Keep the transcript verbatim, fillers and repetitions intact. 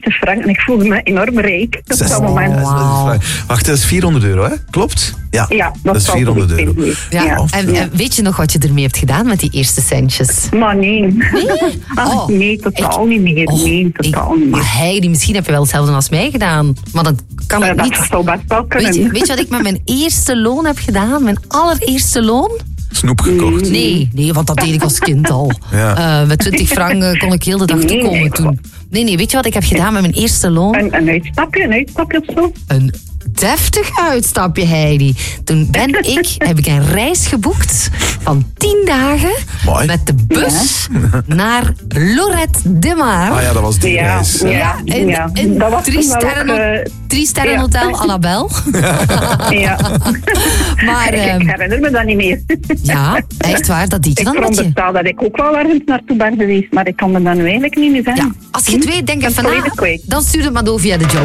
frank en ik voelde me enorm rijk op dat moment. Wow. Wacht, dat is vierhonderd euro, hè? Klopt? Ja, Ja, dat is vierhonderd euro. Ja. Ja. En, en weet je nog wat je ermee hebt gedaan met die eerste centjes? Maar nee. Nee? Ah, Oh. nee, totaal Ik- niet meer. Oh, nee, totaal ik- niet Maar meer. Heidi, misschien heb je wel hetzelfde als mij gedaan. Maar dat kan Uh, ik dat niet. zou best wel kunnen. Weet je, weet je wat ik met mijn eerste loon heb gedaan? Mijn allereerste loon? Snoep gekocht. Nee, nee, want dat deed ik als kind al. Ja. Uh, met twintig frank uh, kon ik heel de dag Nee, toekomen nee. toen. Nee, nee, weet je wat ik heb gedaan met mijn eerste loon? Een, een uitstapje, een uitstapje of zo. Een deftig uitstapje, Heidi. Toen ben ik, heb ik een reis geboekt van tien dagen Mooi. met de bus naar Lorette de Mar. Ah ja, dat was die Ja, reis. ja. Ja, in, ja. in Dat was drie toen wel sterren, ook, eh, drie sterren ja. hotel Annabel. Ja. Maar ik, ehm, ik herinner me dat niet meer. ja, echt waar, dat deed je Ik dan met je. veronderstel dat ik ook wel ergens naartoe ben geweest, maar ik kan me dat nu eigenlijk niet meer zeggen. Ja, als je het weet, denk Dat even is na. volledig kwijt. Dan stuur het maar door via de job.